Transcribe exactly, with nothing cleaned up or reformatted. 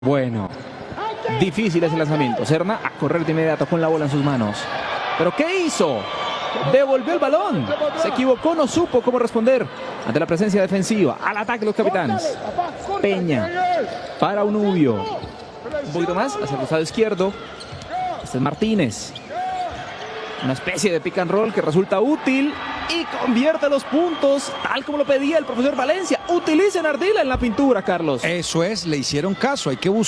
Bueno, difícil ese lanzamiento. Serna a correr de inmediato con la bola en sus manos. ¿Pero qué hizo? Devolvió el balón. Se equivocó, no supo cómo responder ante la presencia defensiva. Al ataque los capitanes. Peña para Unubio. Un poquito más hacia el costado izquierdo. Este es Martínez. Una especie de pick and roll que resulta útil y convierte los puntos tal como lo pedía el profesor Valencia. Utilicen Ardila en la pintura, Carlos. Eso es, le hicieron caso, hay que buscar.